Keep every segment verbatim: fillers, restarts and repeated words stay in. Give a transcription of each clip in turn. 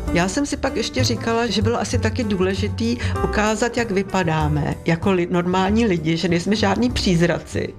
Já jsem si pak ještě říkala, že bylo asi taky důležitý ukázat, jak vypadáme jako li- normální lidi, že nejsme žádní přízraci,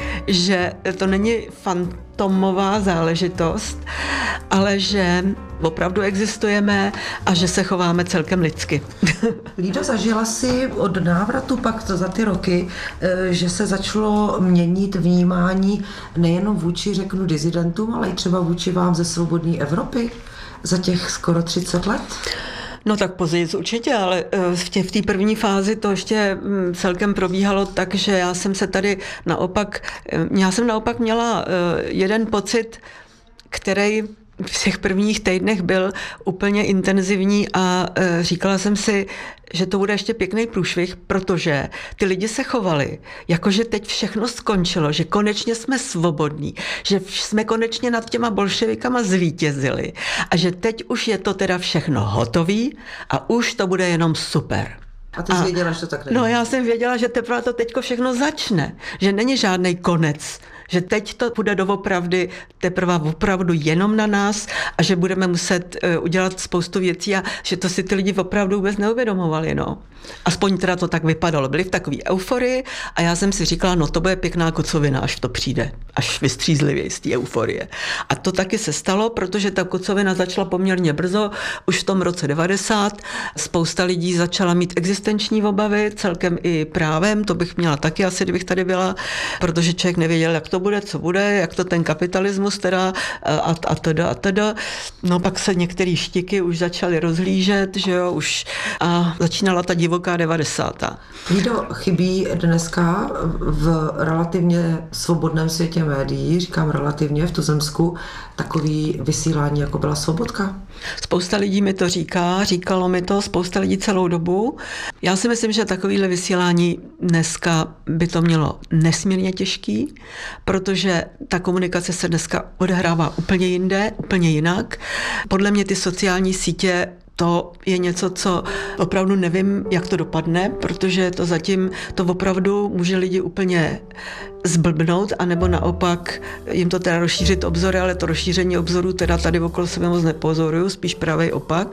že to není fantomová záležitost, ale že opravdu existujeme a že se chováme celkem lidsky. Lído, zažila si od návratu pak za ty roky, že se začalo měnit vnímání nejenom vůči, řeknu, disidentům, ale i třeba vůči vám ze Svobodné Evropy za těch skoro třicet let? No tak později určitě, ale v té v té první fázi to ještě celkem probíhalo tak, že já jsem se tady naopak, já jsem naopak měla jeden pocit, který v těch prvních týdnech byl úplně intenzivní a říkala jsem si, že to bude ještě pěkný průšvih, protože ty lidi se chovali, jakože teď všechno skončilo, že konečně jsme svobodní, že jsme konečně nad těma bolševikama zvítězili a že teď už je to teda všechno hotový a už to bude jenom super. A ty jsi a, věděla, že to tak není? No já jsem věděla, že teprve to teďko všechno začne, že není žádný konec, že teď to bude doopravdy teprve opravdu jenom na nás a že budeme muset uh, udělat spoustu věcí a že to si ty lidi opravdu vůbec neuvědomovali. No. Aspoň teda to tak vypadalo. Byli v takové euforii a já jsem si říkala, no to bude pěkná kocovina, až to přijde, až vystřízlivěji z té euforie. A to taky se stalo, protože ta kocovina začala poměrně brzo, už v tom roce devadesát. Spousta lidí začala mít existenční obavy, celkem i právem, to bych měla taky asi, kdybych tady byla, protože člověk nevěděl, jak to bude, co bude, jak to ten kapitalismus teda a, a teda a teda. No pak se některé štiky už začaly rozhlížet, že jo, už a začínala ta divoká devadesátá. Lído, chybí dneska v relativně svobodném světě médií, říkám relativně v tuzemsku, takový vysílání, jako byla Svobodka? Spousta lidí mi to říká, říkalo mi to spousta lidí celou dobu. Já si myslím, že takovýhle vysílání dneska by to mělo nesmírně těžký, protože ta komunikace se dneska odehrává úplně jinde, úplně jinak. Podle mě ty sociální sítě to je něco, co opravdu nevím, jak to dopadne, protože to zatím to opravdu může lidi úplně zblbnout, anebo naopak jim to teda rozšířit obzory, ale to rozšíření obzorů teda tady okolo sebe moc nepozoruju, spíš pravý opak.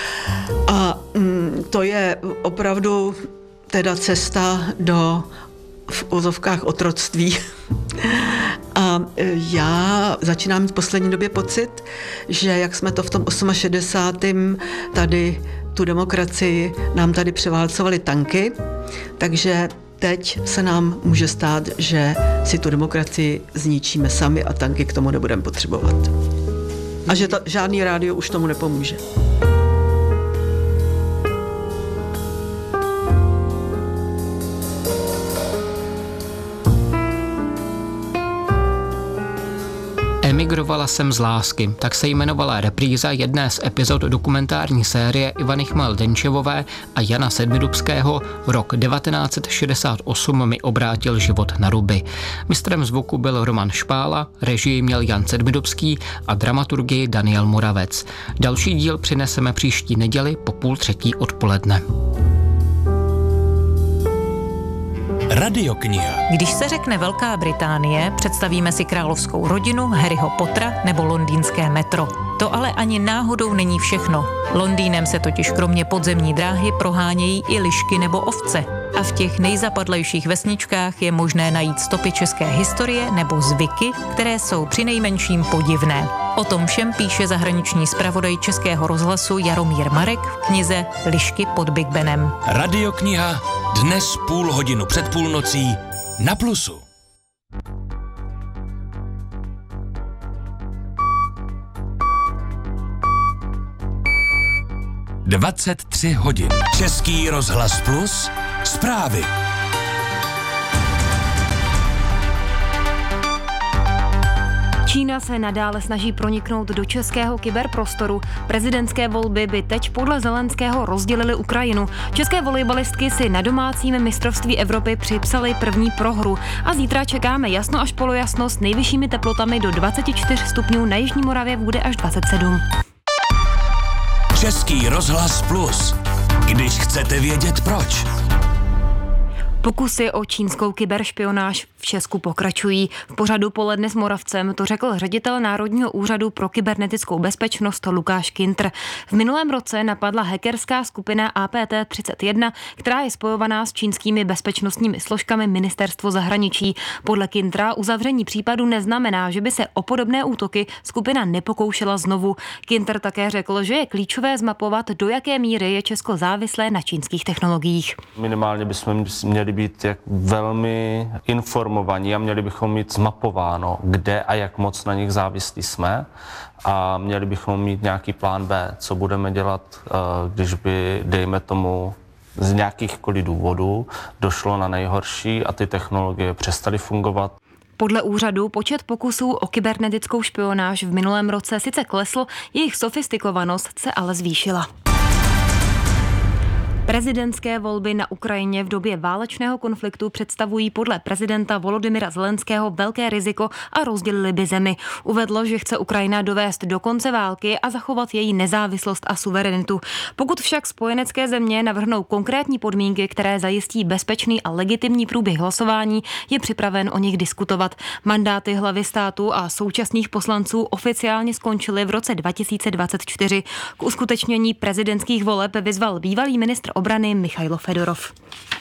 A mm, to je opravdu teda cesta do v ozovkách otroctví. A já začínám v poslední době pocit, že jak jsme to v tom šedesátém osmém tady tu demokracii nám tady převálcovaly tanky, takže teď se nám může stát, že si tu demokracii zničíme sami a tanky k tomu nebudeme potřebovat. A že to, žádný rádio už tomu nepomůže. Emigrovala jsem z lásky, tak se jmenovala repríza jedné z epizod dokumentární série Ivany Chmel-Denčevové a Jana Sedmidubského Rok devatenáct set šedesát osm mi obrátil život na ruby. Mistrem zvuku byl Roman Špála, režii měl Jan Sedmidubský a dramaturgii Daniel Moravec. Další díl přineseme příští neděli po půl třetí odpoledne. Radiokniha. Když se řekne Velká Británie, představíme si královskou rodinu, Harryho Pottera nebo londýnské metro. To ale ani náhodou není všechno. Londýnem se totiž kromě podzemní dráhy prohánějí i lišky nebo ovce. A v těch nejzapadlejších vesničkách je možné najít stopy české historie nebo zvyky, které jsou přinejmenším podivné. O tom všem píše zahraniční zpravodaj Českého rozhlasu Jaromír Marek v knize Lišky pod Big Benem. Radiokniha dnes půl hodinu před půlnocí na Plusu. dvacet tři hodin. Český rozhlas Plus. Zprávy. Čína se nadále snaží proniknout do českého kyberprostoru. Prezidentské volby by teď podle Zelenského rozdělily Ukrajinu. České volejbalistky si na domácím mistrovství Evropy připsaly první prohru a zítra čekáme jasno až polojasno s nejvyššími teplotami do dvacet čtyři stupňů, na Jižní Moravě bude až dvacet sedm. Český rozhlas Plus. Když chcete vědět proč. Pokusy o čínskou kyberšpionáž. v Česku pokračují. V pořadu Poledne s Moravcem to řekl ředitel Národního úřadu pro kybernetickou bezpečnost Lukáš Kintr. V minulém roce napadla hackerská skupina A P T třicet jedna, která je spojovaná s čínskými bezpečnostními složkami Ministerstvo zahraničí. Podle Kintra uzavření případu neznamená, že by se o podobné útoky skupina nepokoušela znovu. Kintr také řekl, že je klíčové zmapovat, do jaké míry je Česko závislé na čínských technologiích. Minimálně bychom měli být jak velmi informovaní a měli bychom mít zmapováno, kde a jak moc na nich závislí jsme, a měli bychom mít nějaký plán B, co budeme dělat, když by, dejme tomu, z nějakýchkoliv důvodů došlo na nejhorší a ty technologie přestaly fungovat. Podle úřadu počet pokusů o kybernetickou špionáž v minulém roce sice klesl, jejich sofistikovanost se ale zvýšila. Prezidentské volby na Ukrajině v době válečného konfliktu představují podle prezidenta Volodymyra Zelenského velké riziko a rozdělili by zemi. Uvedl, že chce Ukrajina dovést do konce války a zachovat její nezávislost a suverenitu. Pokud však spojenecké země navrhnou konkrétní podmínky, které zajistí bezpečný a legitimní průběh hlasování, je připraven o nich diskutovat. Mandáty hlavy státu a současných poslanců oficiálně skončily v roce dva tisíce dvacet čtyři. K uskutečnění prezidentských voleb vyzval bývalý ministr obrany Michailo Fedorov.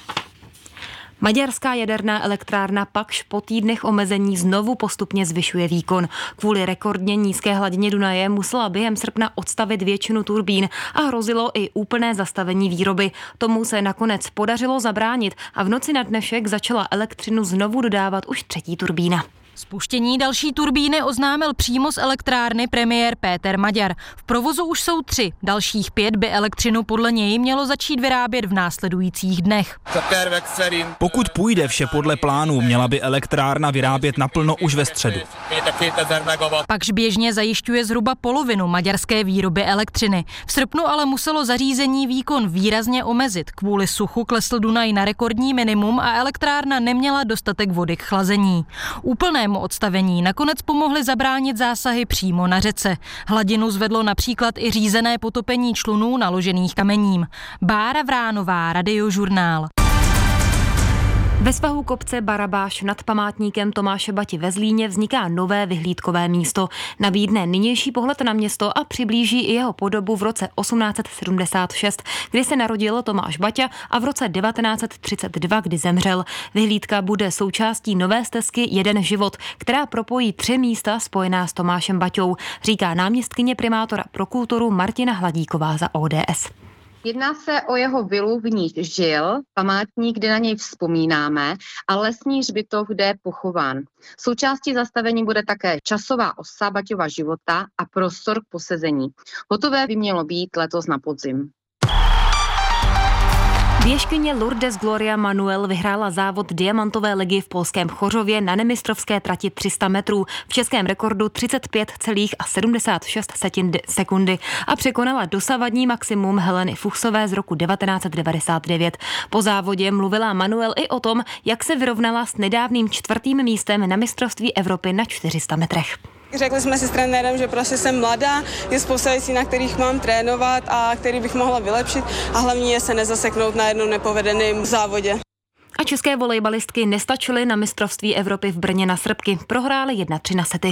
Maďarská jaderná elektrárna Pakš po týdnech omezení znovu postupně zvyšuje výkon. Kvůli rekordně nízké hladině Dunaje musela během srpna odstavit většinu turbín a hrozilo i úplné zastavení výroby. Tomu se nakonec podařilo zabránit a v noci na dnešek začala elektřinu znovu dodávat už třetí turbína. Spuštění další turbíny oznámil přímo z elektrárny premiér Péter Maďar. V provozu už jsou tři, dalších pět by elektřinu podle něj mělo začít vyrábět v následujících dnech. Pokud půjde vše podle plánu, měla by elektrárna vyrábět naplno už ve středu. Pakš běžně zajišťuje zhruba polovinu maďarské výroby elektřiny. V srpnu ale muselo zařízení výkon výrazně omezit. Kvůli suchu klesl Dunaj na rekordní minimum a elektrárna neměla dostatek vody k chlazení. Úplné odstavení nakonec pomohly zabránit zásahy přímo na řece. Hladinu zvedlo například i řízené potopení člunů naložených kamením. Bára Vránová, Radiožurnál. Ve svahu kopce Barabáš nad památníkem Tomáše Bati ve Zlíně vzniká nové vyhlídkové místo. Nabídne nynější pohled na město a přiblíží i jeho podobu v roce osmnáct set sedmdesát šest, kdy se narodil Tomáš Baťa, a v roce devatenáct set třicet dva, kdy zemřel. Vyhlídka bude součástí nové stezky Jeden život, která propojí tři místa spojená s Tomášem Baťou, říká náměstkyně primátora pro kulturu Martina Hladíková za O D S. Jedná se o jeho vilu, v níž žil, památník, kde na něj vzpomínáme, a lesní hřbitov, kde je pochován. Součástí zastavení bude také časová osa Baťova života a prostor k posezení. Hotové by mělo být letos na podzim. Běžkyně Lourdes Gloria Manuel vyhrála závod Diamantové ligy v polském Chořově na nemistrovské trati tři sta metrů v českém rekordu třicet pět celá sedmdesát šest sekundy a překonala dosavadní maximum Heleny Fuchsové z roku devatenáct set devadesát devět. Po závodě mluvila Manuel i o tom, jak se vyrovnala s nedávným čtvrtým místem na mistrovství Evropy na čtyři sta metrech. Řekli jsme si s trenérem, že prostě jsem mladá, je spousta věcí, na kterých mám trénovat a který bych mohla vylepšit, a hlavně je se nezaseknout na jednom nepovedeném závodě. A české volejbalistky nestačily na mistrovství Evropy v Brně na Srbky. Prohrály jedna tři na sety.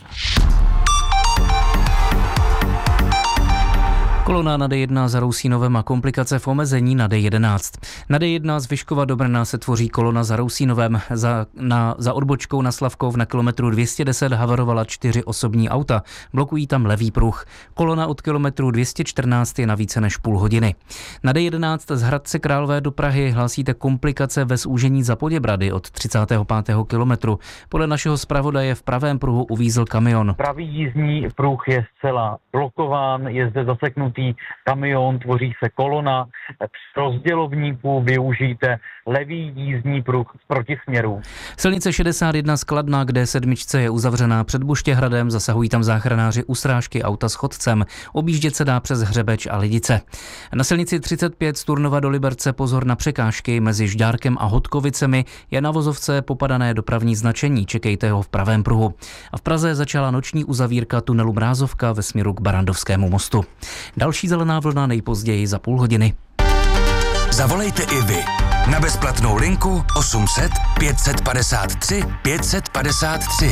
Kolona na D jedna za Rousínovem a komplikace v omezení na D jedenáct. Na D jedna z Vyškova do Brna se tvoří kolona za Rousínovem. Za, na, za odbočkou na Slavkov na kilometru dvě stě deset havarovala čtyři osobní auta. Blokují tam levý pruh. Kolona od kilometru dvě stě čtrnáct je na více než půl hodiny. Na D jedenáct z Hradce Králové do Prahy hlásíte komplikace ve zúžení za Poděbrady od třicátého pátého kilometru. Podle našeho zpravodaje v pravém pruhu uvízl kamion. Pravý jízdní pruh je zcela blokován, je zde zaseknutý kamion, tvoří se kolona. Při rozdělovníku využijte levý jízdní pruh v protisměru. Silnice šedesát jedna Skladna, kde sedmičce je uzavřená před Buštěhradem, zasahují tam záchranáři u srážky auta s chodcem. Objíždět se dá přes Hřebeč a Lidice. Na silnici třicet pět z Turnova do Liberce pozor na překážky mezi Žďárkem a Hodkovicemi, je na vozovce popadané dopravní značení, čekejte ho v pravém pruhu. A v Praze začala noční uzavírka tunelu Mrázovka ve směru k Barandovskému mostu. Další zelená vlna nejpozději za půl hodiny. Zavolejte i vy. Na bezplatnou linku osm set pět set padesát tři pět set padesát tři.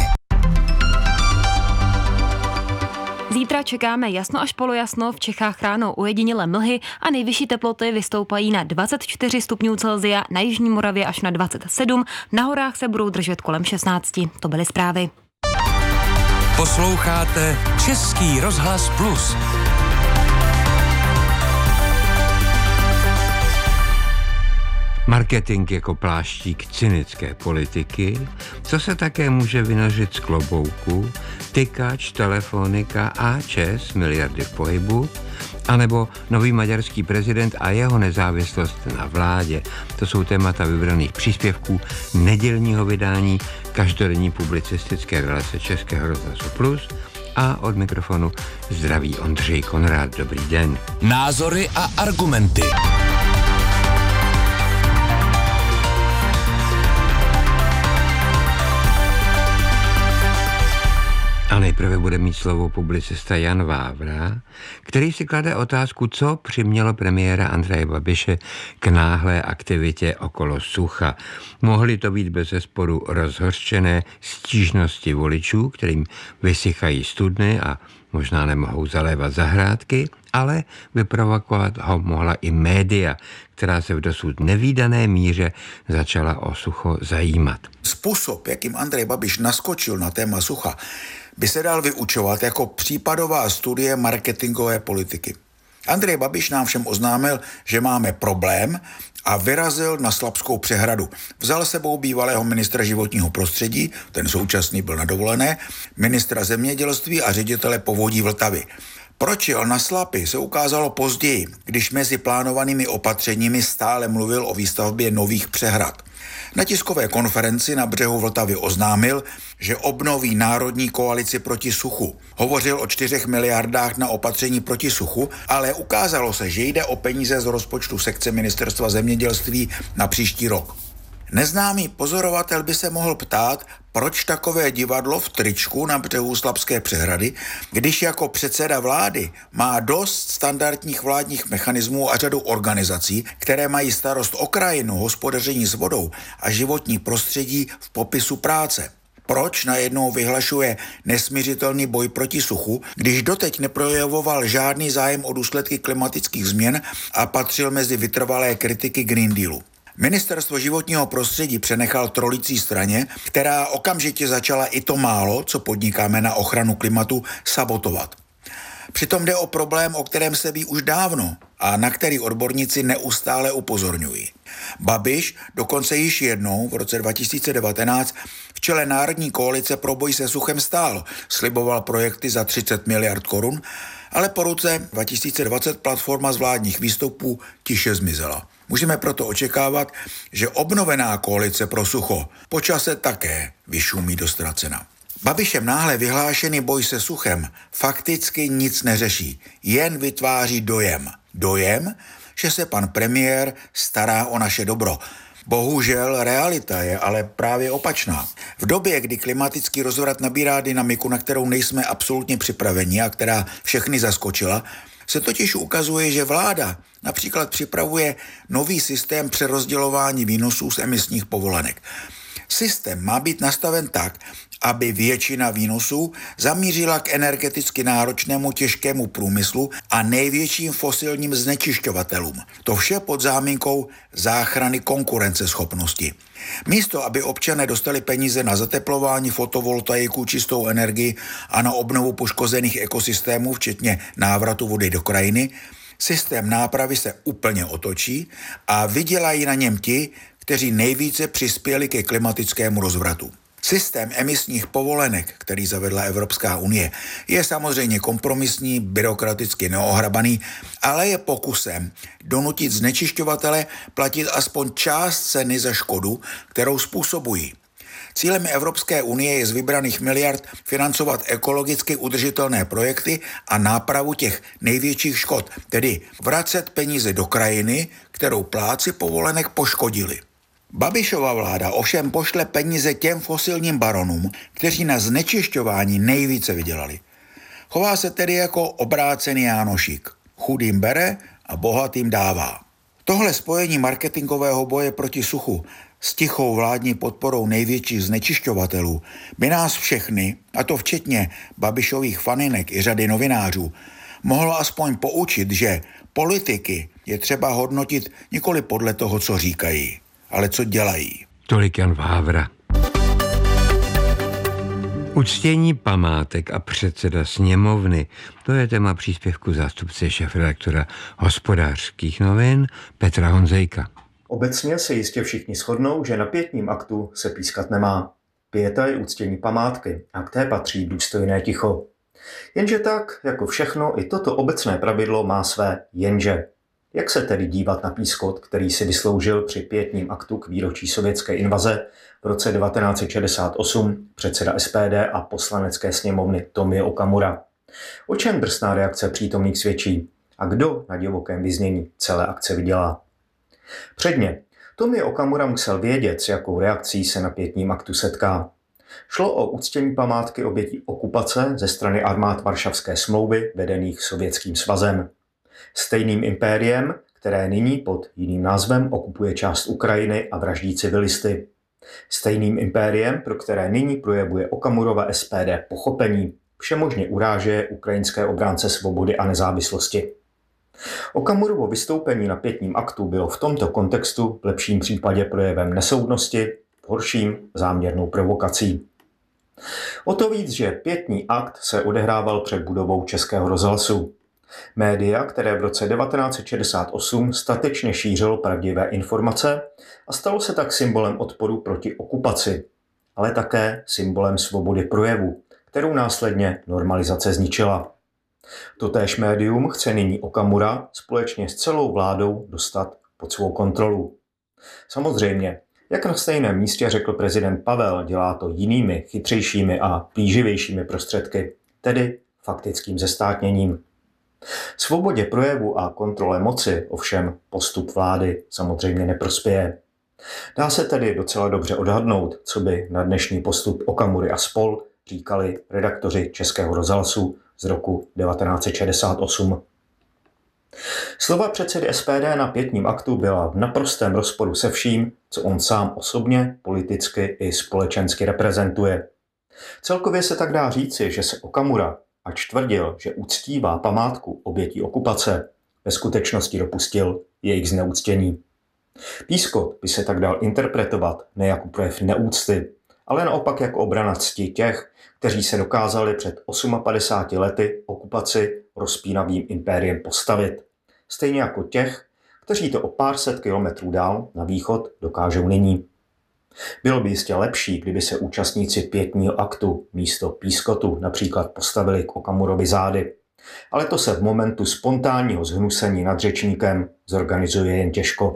Zítra čekáme jasno až polojasno, v Čechách ráno ojedinělé mlhy a nejvyšší teploty vystoupají na dvacet čtyři stupňů Celsia, na jižní Moravě až na dvacet sedm, na horách se budou držet kolem šestnáct. To byly zprávy. Posloucháte Český rozhlas Plus. Marketing jako pláštík cynické politiky, co se také může vynořit z klobouku, tykač, telefonika a ČEZ, miliardy v pohybu, anebo nový maďarský prezident a jeho nezávislost na vládě. To jsou témata vybraných příspěvků nedělního vydání každodenní publicistické relace Českého rozhlasu Plus a od mikrofonu zdraví Ondřej Konrád. Dobrý den. Názory a argumenty. A nejprve bude mít slovo publicista Jan Vávra, který si klade otázku, co přimělo premiéra Andreje Babiše k náhlé aktivitě okolo sucha. Mohly to být bezesporu rozhořčené stížnosti voličů, kterým vysychají studny a možná nemohou zalévat zahrádky, ale vyprovokovat ho mohla i média, která se v dosud nevídané míře začala o sucho zajímat. Způsob, jakým Andrej Babiš naskočil na téma sucha, by se dal vyučovat jako případová studie marketingové politiky. Andrej Babiš nám všem oznámil, že máme problém a vyrazil na Slabskou přehradu. Vzal sebou bývalého ministra životního prostředí, ten současný byl na dovolené, ministra zemědělství a ředitele povodí Vltavy. Proč jel na Slapy, se ukázalo později, když mezi plánovanými opatřeními stále mluvil o výstavbě nových přehrad. Na tiskové konferenci na břehu Vltavy oznámil, že obnoví národní koalici proti suchu. Hovořil o čtyřech miliardách na opatření proti suchu, ale ukázalo se, že jde o peníze z rozpočtu sekce Ministerstva zemědělství na příští rok. Neznámý pozorovatel by se mohl ptát, proč takové divadlo v tričku na břehu Slabské přehrady, když jako předseda vlády má dost standardních vládních mechanismů a řadu organizací, které mají starost o krajinu, hospodaření s vodou a životní prostředí v popisu práce. Proč najednou vyhlašuje nesmiřitelný boj proti suchu, když doteď neprojevoval žádný zájem o důsledky klimatických změn a patřil mezi vytrvalé kritiky Green Dealu? Ministerstvo životního prostředí přenechal trolicí straně, která okamžitě začala i to málo, co podnikáme na ochranu klimatu, sabotovat. Přitom jde o problém, o kterém se ví už dávno a na který odborníci neustále upozorňují. Babiš dokonce již jednou v roce dva tisíce devatenáct v čele Národní koalice pro boj se suchem stál, sliboval projekty za třicet miliard korun, ale po roce dva tisíce dvacet platforma z vládních výstupů tiše zmizela. Můžeme proto očekávat, že obnovená koalice pro sucho po čase také vyšumí do ztracena. Babišem náhle vyhlášený boj se suchem fakticky nic neřeší, jen vytváří dojem. Dojem, že se pan premiér stará o naše dobro. Bohužel realita je ale právě opačná. V době, kdy klimatický rozvrat nabírá dynamiku, na kterou nejsme absolutně připraveni a která všechny zaskočila, se totiž ukazuje, že vláda například připravuje nový systém přerozdělování výnosů z emisních povolenek. Systém má být nastaven tak, aby většina výnosů zamířila k energeticky náročnému těžkému průmyslu a největším fosilním znečišťovatelům. To vše pod záminkou záchrany konkurenceschopnosti. Místo, aby občané dostali peníze na zateplování, fotovoltaiku, čistou energii a na obnovu poškozených ekosystémů, včetně návratu vody do krajiny, systém nápravy se úplně otočí a vydělají na něm ti, kteří nejvíce přispěli ke klimatickému rozvratu. Systém emisních povolenek, který zavedla Evropská unie, je samozřejmě kompromisní, byrokraticky neohrabaný, ale je pokusem donutit znečišťovatele platit aspoň část ceny za škodu, kterou způsobují. Cílem Evropské unie je z vybraných miliard financovat ekologicky udržitelné projekty a nápravu těch největších škod, tedy vracet peníze do krajiny, kterou plátci povolenek poškodili. Babišova vláda ovšem pošle peníze těm fosilním baronům, kteří na znečišťování nejvíce vydělali. Chová se tedy jako obrácený Jánošík. Chudým bere a bohatým dává. Tohle spojení marketingového boje proti suchu s tichou vládní podporou největších znečišťovatelů by nás všechny, a to včetně Babišových faninek i řady novinářů, mohlo aspoň poučit, že politiky je třeba hodnotit nikoli podle toho, co říkají, ale co dělají. Tolik Jan Vávra. Uctění památek a předseda sněmovny, to je téma příspěvku zástupce šéfredaktora Hospodářských novin Petra Honzejka. Obecně se jistě všichni shodnou, že na pietním aktu se pískat nemá. Pieta je uctění památky a k té patří důstojné ticho. Jenže tak, jako všechno, i toto obecné pravidlo má své jenže. Jak se tedy dívat na pískot, který si vysloužil při pietním aktu k výročí sovětské invaze v roce devatenáct set šedesát osm předseda S P D a poslanecké sněmovny Tomio Okamura? O čem drsná reakce přítomných svědčí? A kdo na divokém vyznění celé akce vydělá? Předně, Tomio Okamura musel vědět, s jakou reakcí se na pietním aktu setká. Šlo o uctění památky obětí okupace ze strany armád Varšavské smlouvy vedených Sovětským svazem. Stejným impériem, které nyní pod jiným názvem okupuje část Ukrajiny a vraždí civilisty. Stejným impériem, pro které nyní projevuje Okamurova S P D pochopení, všemožně uráže ukrajinské obránce svobody a nezávislosti. Okamurovo vystoupení na pietním aktu bylo v tomto kontextu v lepším případě projevem nesoudnosti, v horším záměrnou provokací. O to víc, že pietní akt se odehrával před budovou Českého rozhlasu. Média, které v roce devatenáct set šedesát osm statečně šířilo pravdivé informace a stalo se tak symbolem odporu proti okupaci, ale také symbolem svobody projevu, kterou následně normalizace zničila. Totéž médium chce nyní Okamura společně s celou vládou dostat pod svou kontrolu. Samozřejmě, jak na stejném místě řekl prezident Pavel, dělá to jinými, chytřejšími a plíživějšími prostředky, tedy faktickým zestátněním. Svobodě projevu a kontrole moci ovšem postup vlády samozřejmě neprospěje. Dá se tedy docela dobře odhadnout, co by na dnešní postup Okamury a spol říkali redaktoři Českého rozhlasu z roku devatenáct set šedesát osm. Slova předsedy S P D na pietním aktu byla v naprostém rozporu se vším, co on sám osobně, politicky i společensky reprezentuje. Celkově se tak dá říci, že se Okamura, ač tvrdil, že uctívá památku obětí okupace, ve skutečnosti dopustil jejich zneuctění. Pískot by se tak dal interpretovat ne jako projev neúcty, ale naopak jako obrana cti těch, kteří se dokázali před padesáti osmi lety okupaci rozpínavým impériem postavit. Stejně jako těch, kteří to o pár set kilometrů dál na východ dokážou nyní. Bylo by jistě lepší, kdyby se účastníci pietního aktu místo pískotu například postavili k Okamurovi zády. Ale to se v momentu spontánního zhnusení nad řečníkem zorganizuje jen těžko.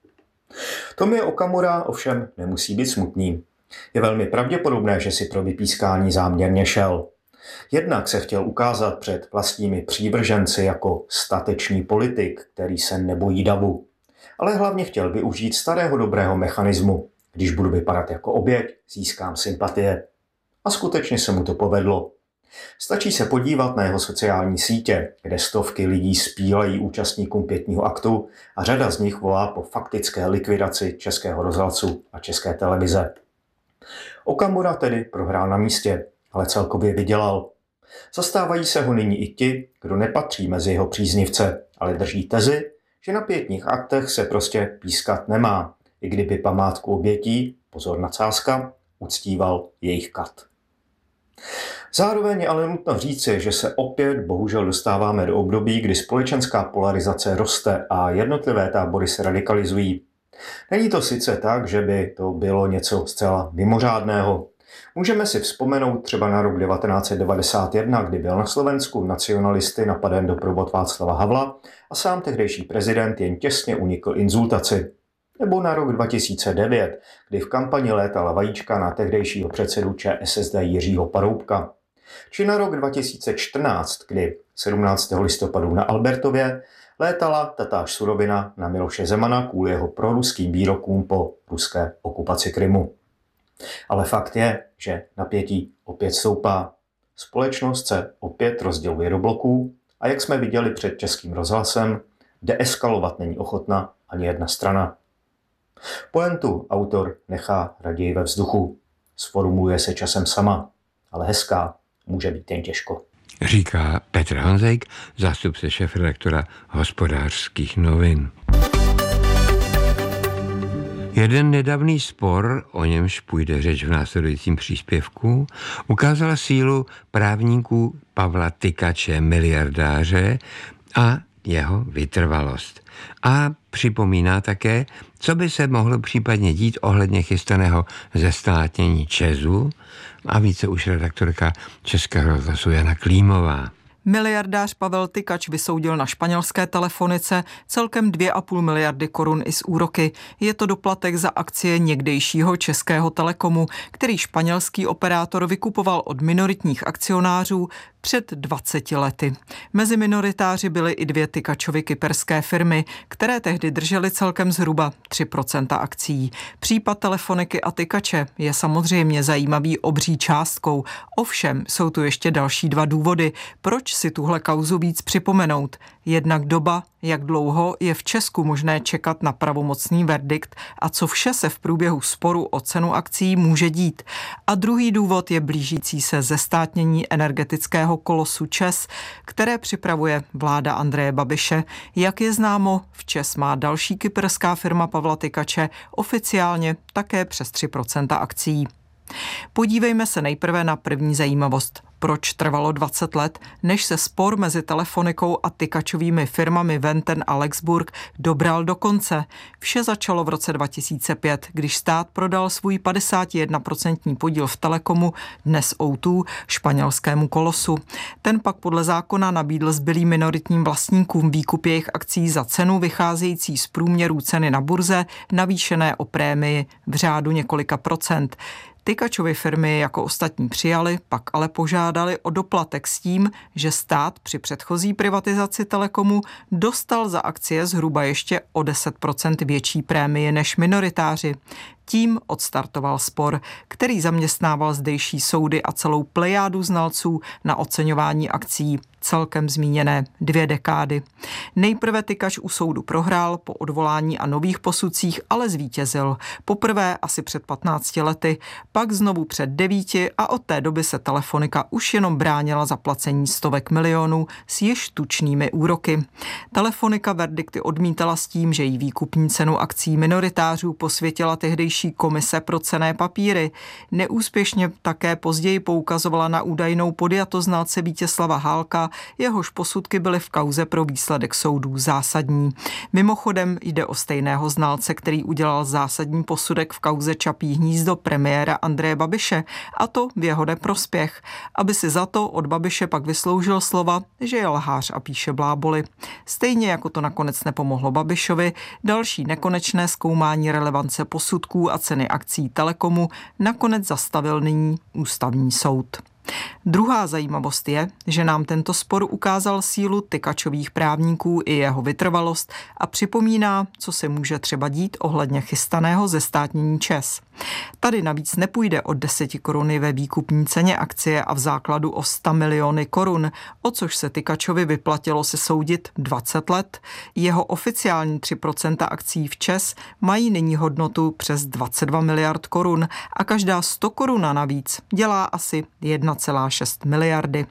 Tomio Okamura ovšem nemusí být smutný. Je velmi pravděpodobné, že si pro vypískání záměrně šel. Jednak se chtěl ukázat před vlastními přívrženci jako statečný politik, který se nebojí davu. Ale hlavně chtěl využít starého dobrého mechanismu. Když budu vypadat jako oběť, získám sympatie. A skutečně se mu to povedlo. Stačí se podívat na jeho sociální sítě, kde stovky lidí spílají účastníkům pietního aktu a řada z nich volá po faktické likvidaci Českého rozhlasu a České televize. Okamura tedy prohrál na místě, ale celkově vydělal. Zastávají se ho nyní i ti, kdo nepatří mezi jeho příznivce, ale drží tezi, že na pietních aktech se prostě pískat nemá, i kdyby památku obětí, pozor nadsázka, uctíval jejich kat. Zároveň je ale nutno říci, že se opět bohužel dostáváme do období, kdy společenská polarizace roste a jednotlivé tábory se radikalizují. Není to sice tak, že by to bylo něco zcela mimořádného. Můžeme si vzpomenout třeba na rok devatenáct set devadesát jedna, kdy byl na Slovensku nacionalisty napaden doprovod Václava Havla a sám tehdejší prezident jen těsně unikl inzultaci. Nebo na rok dva tisíce devět, kdy v kampani létala vajíčka na tehdejšího předsedu Č S S D Jiřího Paroubka. Či na rok dva tisíce čtrnáct, kdy sedmnáctého listopadu na Albertově létala tatáž surovina na Miloše Zemana kvůli jeho proruským výrokům po ruské okupaci Krymu. Ale fakt je, že napětí opět stoupá. Společnost se opět rozděluje do bloků a jak jsme viděli před Českým rozhlasem, deeskalovat není ochotna ani jedna strana. Pointu autor nechá raději ve vzduchu. Sformuluje se časem sama, ale hezká může být jen těžko. Říká Petr Honzejk, zástupce šéfredaktora Hospodářských novin. Jeden nedávný spor, o němž půjde řeč v následujícím příspěvku, ukázal sílu právníků Pavla Tykače, miliardáře, a jeho vytrvalost. A připomíná také, co by se mohlo případně dít ohledně chystaného zestátnění ČEZu, a více už redaktorka Českého rozhlasu Jana Klímová. Miliardář Pavel Tykač vysoudil na španělské telefonice celkem dvě a půl miliardy korun i s úroky. Je to doplatek za akcie někdejšího Českého Telekomu, který španělský operátor vykupoval od minoritních akcionářů před dvaceti lety. Mezi minoritáři byly i dvě Tykačovy kyperské firmy, které tehdy držely celkem zhruba tři procenta akcií. Případ Telefoniky a Tykače je samozřejmě zajímavý obří částkou. Ovšem jsou tu ještě další dva důvody, proč si tuhle kauzu víc připomenout. Jednak doba, jak dlouho je v Česku možné čekat na pravomocný verdikt a co vše se v průběhu sporu o cenu akcií může dít. A druhý důvod je blížící se zestátnění energetického kolosu ČEZ, které připravuje vláda Andreje Babiše. Jak je známo, v ČEZ má další kyperská firma Pavla Tykače oficiálně také přes tři procenta akcií. Podívejme se nejprve na první zajímavost. Proč trvalo dvacet let, než se spor mezi Telefonikou a Tykačovými firmami Venten a Lexburg dobral do konce? Vše začalo v roce dva tisíce pět, když stát prodal svůj padesát jedna procent podíl v Telekomu, dnes O dva, španělskému kolosu. Ten pak podle zákona nabídl zbylým minoritním vlastníkům výkup jejich akcií za cenu vycházející z průměrů ceny na burze, navýšené o prémii v řádu několika procent. Tykačovy firmy jako ostatní přijali, pak ale požádali o doplatek s tím, že stát při předchozí privatizaci Telekomu dostal za akcie zhruba ještě o deset procent větší prémie než minoritáři. Tím odstartoval spor, který zaměstnával zdejší soudy a celou plejádu znalců na oceňování akcií, celkem zmíněné dvě dekády. Nejprve Tykač u soudu prohrál, po odvolání a nových posudcích ale zvítězil. Poprvé asi před patnácti lety, pak znovu před devíti a od té doby se Telefonika už jenom bránila zaplacení stovek milionů s již tučnými úroky. Telefonika verdikty odmítala s tím, že jí výkupní cenu akcií minoritářů posvětila tehdejší komise pro cenné papíry. Neúspěšně také později poukazovala na údajnou podjatost znalce Vítězslava Hálka, jehož posudky byly v kauze pro výsledek soudů zásadní. Mimochodem jde o stejného znalce, který udělal zásadní posudek v kauze Čapí hnízdo premiéra Andreje Babiše, a to v jeho neprospěch, aby si za to od Babiše pak vysloužil slova, že je lhář a píše bláboli. Stejně jako to nakonec nepomohlo Babišovi, další nekonečné zkoumání relevance posudků a ceny akcií Telekomu nakonec zastavil nyní ústavní soud. Druhá zajímavost je, že nám tento spor ukázal sílu Tykačových právníků i jeho vytrvalost a připomíná, co se může třeba dít ohledně chystaného zestátnění ČEZ. Tady navíc nepůjde o deseti koruny ve výkupní ceně akcie a v základu o sto miliony korun, o což se Tykačovi vyplatilo se soudit dvacet let. Jeho oficiální tři procenta akcií v ČEZ mají nyní hodnotu přes dvacet dva miliard korun a každá sto koruna navíc dělá asi jedna celá šest miliardy.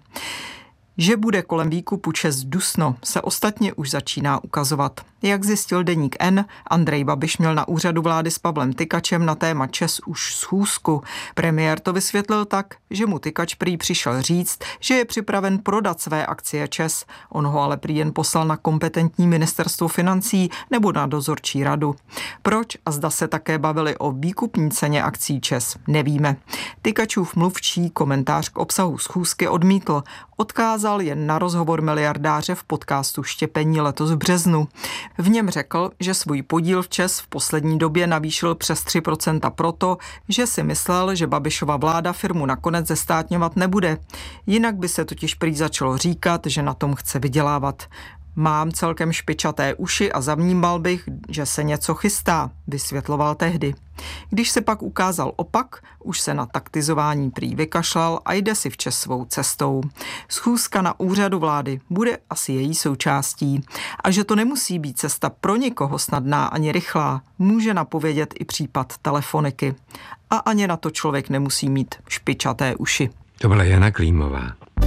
Že bude kolem výkupu ČEZ dusno, se ostatně už začíná ukazovat. Jak zjistil deník N, Andrej Babiš měl na úřadu vlády s Pavlem Tykačem na téma ČEZ už schůzku. Premiér to vysvětlil tak, že mu Tykač prý přišel říct, že je připraven prodat své akcie ČEZ. On ho ale prý jen poslal na kompetentní ministerstvo financí nebo na dozorčí radu. Proč a zda se také bavili o výkupní ceně akcií ČEZ, nevíme. Tykačův mluvčí komentář k obsahu schůzky odmítl. Odkázal jen na rozhovor miliardáře v podcastu Štěpení letos v březnu. V něm řekl, že svůj podíl v ČEZ v poslední době navýšil přes tři procenta proto, že si myslel, že Babišova vláda firmu nakonec zestátňovat nebude. Jinak by se totiž prý začalo říkat, že na tom chce vydělávat. Mám celkem špičaté uši a zavnímal bych, že se něco chystá, vysvětloval tehdy. Když se pak ukázal opak, už se na taktizování prý vykašlal a jde si včas svou cestou. Schůzka na úřadu vlády bude asi její součástí. A že to nemusí být cesta pro nikoho snadná ani rychlá, může napovědět i případ telefoniky. A ani na to člověk nemusí mít špičaté uši. To byla Jana Klímová.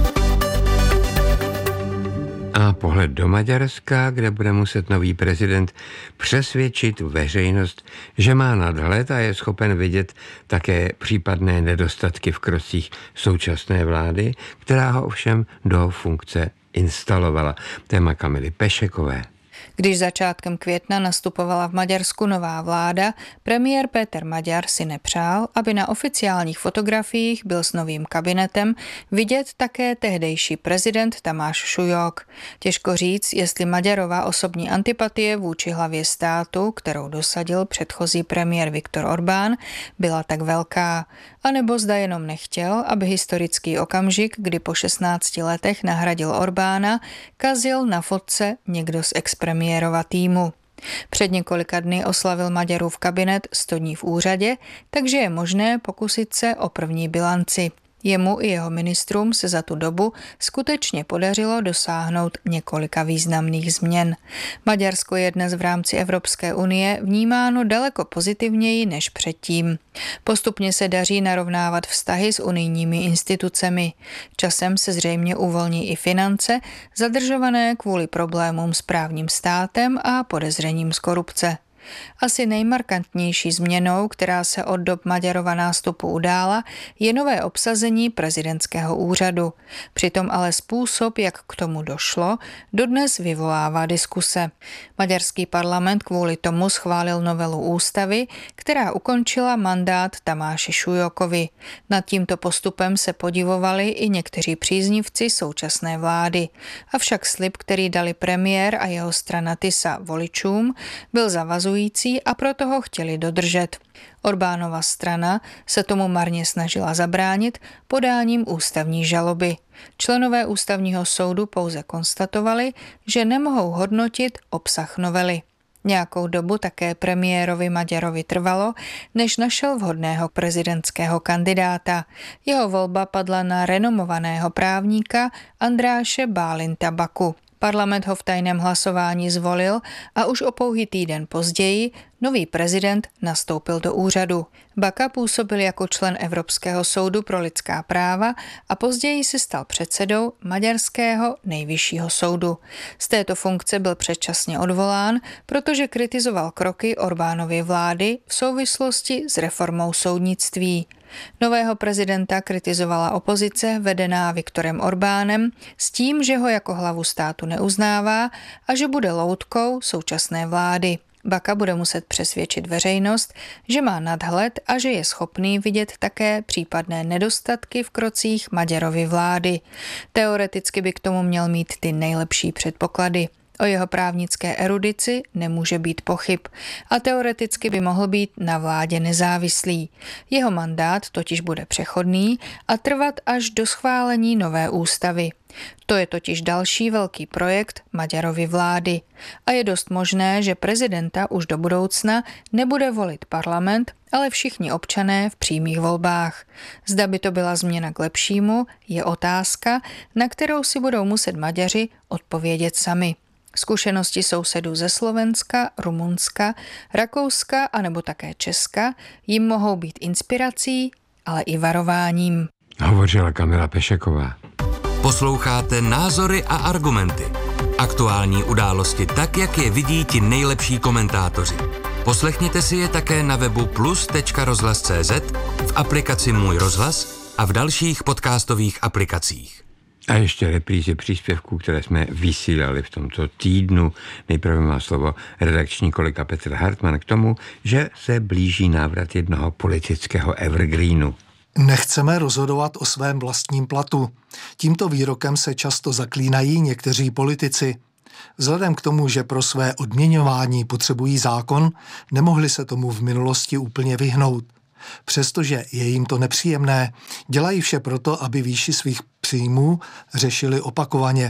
A pohled do Maďarska, kde bude muset nový prezident přesvědčit veřejnost, že má nadhled a je schopen vidět také případné nedostatky v krocích současné vlády, která ho ovšem do funkce instalovala. Téma Kamily Pešekové. Když začátkem května nastupovala v Maďarsku nová vláda, premiér Péter Maďar si nepřál, aby na oficiálních fotografiích byl s novým kabinetem vidět také tehdejší prezident Tamáš Šujok. Těžko říct, jestli Maďarova osobní antipatie vůči hlavě státu, kterou dosadil předchozí premiér Viktor Orbán, byla tak velká, anebo zda jenom nechtěl, aby historický okamžik, kdy po šestnácti letech nahradil Orbána, kazil na fotce někdo z expremiérova týmu. Před několika dny oslavil Maďarův kabinet sto dní v úřadě, takže je možné pokusit se o první bilanci. Jemu i jeho ministrům se za tu dobu skutečně podařilo dosáhnout několika významných změn. Maďarsko je dnes v rámci Evropské unie vnímáno daleko pozitivněji než předtím. Postupně se daří narovnávat vztahy s unijními institucemi. Časem se zřejmě uvolní i finance, zadržované kvůli problémům s právním státem a podezřením z korupce. Asi nejmarkantnější změnou, která se od dob Maďarova nástupu udála, je nové obsazení prezidentského úřadu. Přitom ale způsob, jak k tomu došlo, dodnes vyvolává diskuse. Maďarský parlament kvůli tomu schválil novelu ústavy, která ukončila mandát Tamáši Šujokovi. Nad tímto postupem se podivovali i někteří příznivci současné vlády. Avšak slib, který dali premiér a jeho strana Tisa voličům, byl zavazující a proto ho chtěli dodržet. Orbánova strana se tomu marně snažila zabránit podáním ústavní žaloby. Členové ústavního soudu pouze konstatovali, že nemohou hodnotit obsah novely. Nějakou dobu také premiérovi Maďarovi trvalo, než našel vhodného prezidentského kandidáta. Jeho volba padla na renomovaného právníka Andráše Bálinta Baku. Parlament ho v tajném hlasování zvolil a už o pouhý týden později nový prezident nastoupil do úřadu. Baka působil jako člen Evropského soudu pro lidská práva a později se stal předsedou maďarského nejvyššího soudu. Z této funkce byl předčasně odvolán, protože kritizoval kroky Orbánovy vlády v souvislosti s reformou soudnictví. Nového prezidenta kritizovala opozice vedená Viktorem Orbánem s tím, že ho jako hlavu státu neuznává a že bude loutkou současné vlády. Baka bude muset přesvědčit veřejnost, že má nadhled a že je schopný vidět také případné nedostatky v krocích Maďarovy vlády. Teoreticky by k tomu měl mít ty nejlepší předpoklady. O jeho právnické erudici nemůže být pochyb a teoreticky by mohl být na vládě nezávislý. Jeho mandát totiž bude přechodný a trvat až do schválení nové ústavy. To je totiž další velký projekt Maďarovy vlády a je dost možné, že prezidenta už do budoucna nebude volit parlament, ale všichni občané v přímých volbách. Zda by to byla změna k lepšímu, je otázka, na kterou si budou muset Maďaři odpovědět sami. Zkušenosti sousedů ze Slovenska, Rumunska, Rakouska a nebo také Česka jim mohou být inspirací, ale i varováním. Hovořila Kamila Pešeková. Posloucháte Názory a argumenty. Aktuální události tak, jak je vidí ti nejlepší komentátoři. Poslechněte si je také na webu plus tečka rozhlas tečka cé zet, v aplikaci Můj rozhlas a v dalších podcastových aplikacích. A ještě reprízy příspěvků, které jsme vysílali v tomto týdnu. Nejprve má slovo redakční kolega Petr Hartmann k tomu, že se blíží návrat jednoho politického evergreenu. Nechceme rozhodovat o svém vlastním platu. Tímto výrokem se často zaklínají někteří politici. Vzhledem k tomu, že pro své odměňování potřebují zákon, nemohli se tomu v minulosti úplně vyhnout. Přestože je jim to nepříjemné, dělají vše proto, aby výši svých příjmů řešili opakovaně.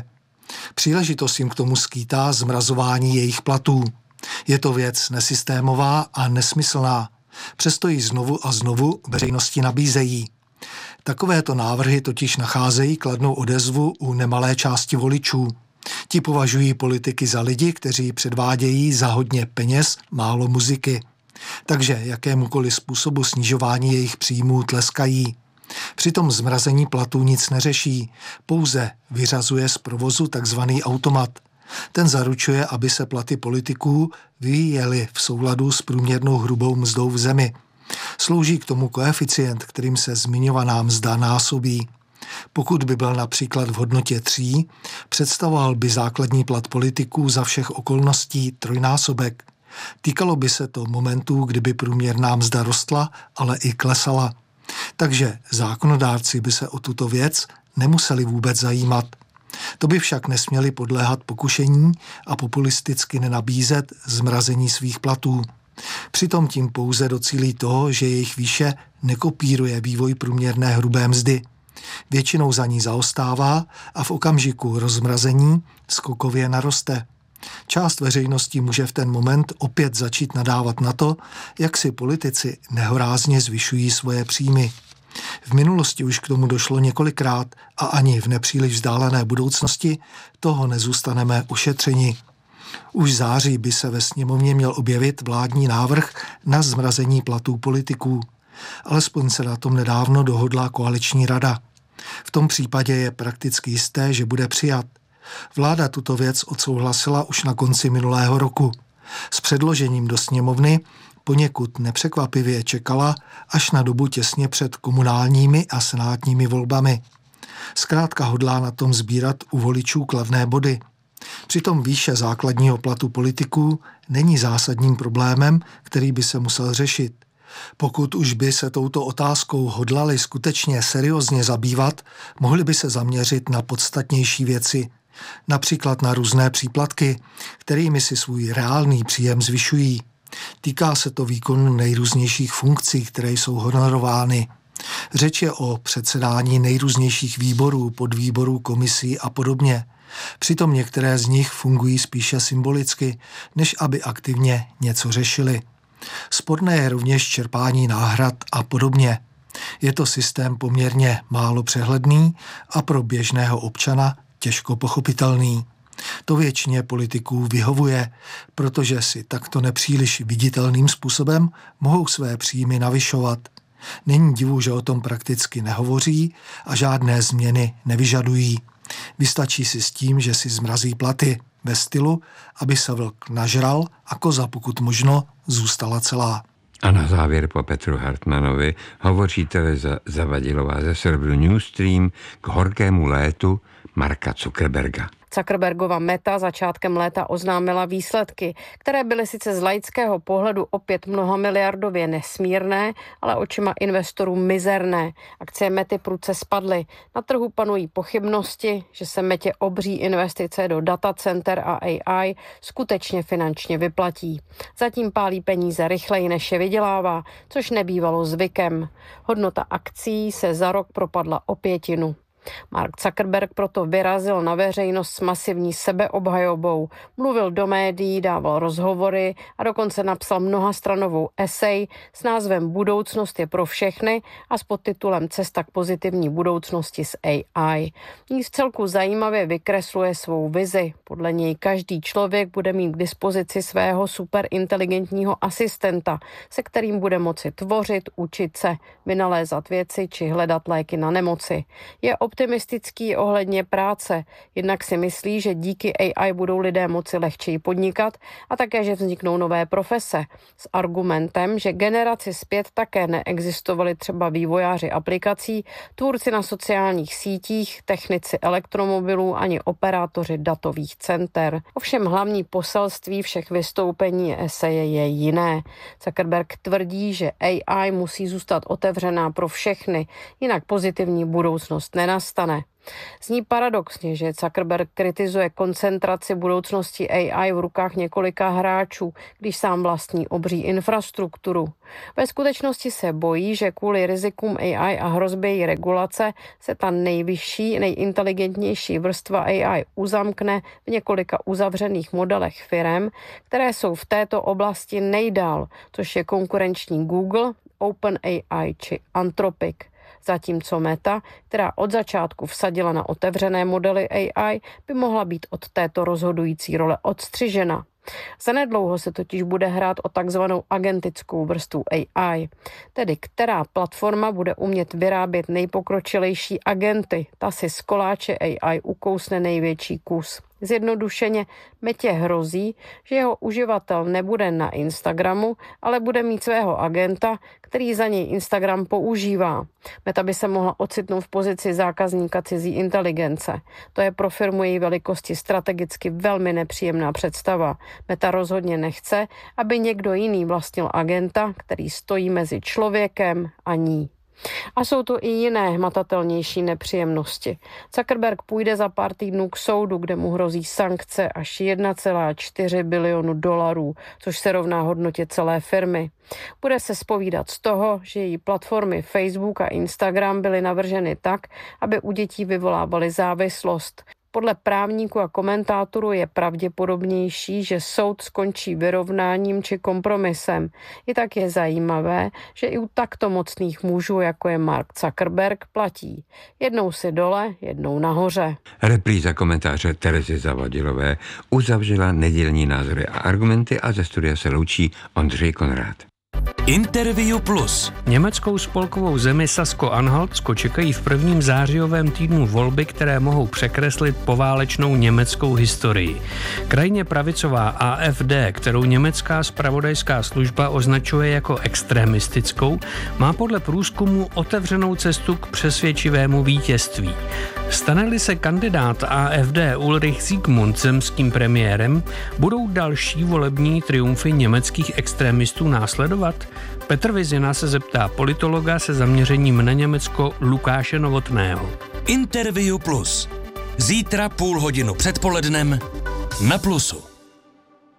Příležitost jim k tomu skýtá zmrazování jejich platů. Je to věc nesystémová a nesmyslná, přesto ji znovu a znovu veřejnosti nabízejí. Takovéto návrhy totiž nacházejí kladnou odezvu u nemalé části voličů. Ti považují politiky za lidi, kteří předvádějí za hodně peněz málo muziky. Takže jakémukoliv způsobu snižování jejich příjmů tleskají. Přitom zmrazení platů nic neřeší, pouze vyřazuje z provozu takzvaný automat. Ten zaručuje, aby se platy politiků vyvíjely v souladu s průměrnou hrubou mzdou v zemi. Slouží k tomu koeficient, kterým se zmiňovaná mzda násobí. Pokud by byl například v hodnotě tří, představoval by základní plat politiků za všech okolností trojnásobek. Týkalo by se to momentů, kdyby průměrná mzda rostla, ale i klesala. Takže zákonodárci by se o tuto věc nemuseli vůbec zajímat. To by však nesměli podléhat pokušení a populisticky nenabízet zmrazení svých platů. Přitom tím pouze docílí toho, že jejich výše nekopíruje vývoj průměrné hrubé mzdy. Většinou za ní zaostává a v okamžiku rozmrazení skokově naroste. Část veřejnosti může v ten moment opět začít nadávat na to, jak si politici nehorázně zvyšují svoje příjmy. V minulosti už k tomu došlo několikrát a ani v nepříliš vzdálené budoucnosti toho nezůstaneme ušetřeni. Už v září by se ve sněmovně měl objevit vládní návrh na zmrazení platů politiků. Alespoň se na tom nedávno dohodla koaliční rada. V tom případě je prakticky jisté, že bude přijat. Vláda tuto věc odsouhlasila už na konci minulého roku. S předložením do sněmovny poněkud nepřekvapivě čekala až na dobu těsně před komunálními a senátními volbami. Zkrátka hodlá na tom sbírat u voličů kladné body. Přitom výše základního platu politiků není zásadním problémem, který by se musel řešit. Pokud už by se touto otázkou hodlali skutečně seriózně zabývat, mohli by se zaměřit na podstatnější věci, například na různé příplatky, kterými si svůj reálný příjem zvyšují. Týká se to výkonu nejrůznějších funkcí, které jsou honorovány. Řeč je o předsedání nejrůznějších výborů, podvýborů, komisí a podobně. Přitom některé z nich fungují spíše symbolicky, než aby aktivně něco řešili. Sporné je rovněž čerpání náhrad a podobně. Je to systém poměrně málo přehledný a pro běžného občana těžko pochopitelný. To většině politiků vyhovuje, protože si takto nepříliš viditelným způsobem mohou své příjmy navyšovat. Není divu, že o tom prakticky nehovoří a žádné změny nevyžadují. Vystačí si s tím, že si zmrazí platy ve stylu, aby se vlk nažral a koza pokud možno zůstala celá. A na závěr po Petru Hartmanovi hovoří Tereza Zavadilová ze serveru Newsstream k horkému létu Marka Zuckerberga. Zuckerbergova Meta začátkem léta oznámila výsledky, které byly sice z laického pohledu opět mnohamiliardově nesmírné, ale očima investorů mizerné. Akcie Mety prudce spadly. Na trhu panují pochybnosti, že se Metě obří investice do datacenter a A I skutečně finančně vyplatí. Zatím pálí peníze rychleji, než je vydělává, což nebývalo zvykem. Hodnota akcí se za rok propadla o pětinu. Mark Zuckerberg proto vyrazil na veřejnost s masivní sebeobhajobou, mluvil do médií, dával rozhovory a dokonce napsal mnohastranovou esej s názvem Budoucnost je pro všechny a s podtitulem Cesta k pozitivní budoucnosti s A I. Ní v celku zajímavě vykresluje svou vizi. Podle něj každý člověk bude mít k dispozici svého superinteligentního asistenta, se kterým bude moci tvořit, učit se, vynalézat věci či hledat léky na nemoci. Je optimistický ohledně práce, jednak si myslí, že díky A I budou lidé moci lehčeji podnikat a také, že vzniknou nové profese. S argumentem, že generaci zpět také neexistovali třeba vývojáři aplikací, tvůrci na sociálních sítích, technici elektromobilů ani operátoři datových center. Ovšem hlavní poselství všech vystoupení eseje je jiné. Zuckerberg tvrdí, že A I musí zůstat otevřená pro všechny, jinak pozitivní budoucnost nenastane. nenastane. Zní paradoxně, že Zuckerberg kritizuje koncentraci budoucnosti A I v rukách několika hráčů, když sám vlastní obří infrastrukturu. Ve skutečnosti se bojí, že kvůli rizikům A I a hrozbě její regulace se ta nejvyšší, nejinteligentnější vrstva A I uzamkne v několika uzavřených modelech firem, které jsou v této oblasti nejdál, což je konkurenční Google, OpenAI či Anthropic. Zatímco Meta, která od začátku vsadila na otevřené modely A I, by mohla být od této rozhodující role odstřižena. Zanedlouho se totiž bude hrát o takzvanou agentickou vrstvu A I, tedy která platforma bude umět vyrábět nejpokročilejší agenty, ta si z koláče A I ukousne největší kus. Zjednodušeně Metě hrozí, že jeho uživatel nebude na Instagramu, ale bude mít svého agenta, který za něj Instagram používá. Meta by se mohla ocitnout v pozici zákazníka cizí inteligence. To je pro firmu její velikosti strategicky velmi nepříjemná představa. Meta rozhodně nechce, aby někdo jiný vlastnil agenta, který stojí mezi člověkem a ní. A jsou to i jiné hmatatelnější nepříjemnosti. Zuckerberg půjde za pár týdnů k soudu, kde mu hrozí sankce až jedna celá čtyři bilionu dolarů, což se rovná hodnotě celé firmy. Bude se zpovídat z toho, že její platformy Facebook a Instagram byly navrženy tak, aby u dětí vyvolávaly závislost. Podle právníků a komentátorů je pravděpodobnější, že soud skončí vyrovnáním či kompromisem. I tak je zajímavé, že i u takto mocných mužů, jako je Mark Zuckerberg, platí. Jednou si dole, jednou nahoře. Repríza komentáře Terezy Zavadilové uzavřela nedělní názory a argumenty a ze studia se loučí Ondřej Konrád. Interview Plus. Německou spolkovou zemi Sasko-Anhaltsko čekají v prvním zářijovém týdnu volby, které mohou překreslit poválečnou německou historii. Krajně pravicová A F D, kterou německá zpravodajská služba označuje jako extremistickou, má podle průzkumu otevřenou cestu k přesvědčivému vítězství. Stane-li se kandidát A F D Ulrich Siegmund zemským premiérem, budou další volební triumfy německých extremistů následovat? Petr Vizina se zeptá politologa se zaměřením na Německo Lukáše Novotného. Interview Plus. Zítra půl hodinu předpolednem na Plusu.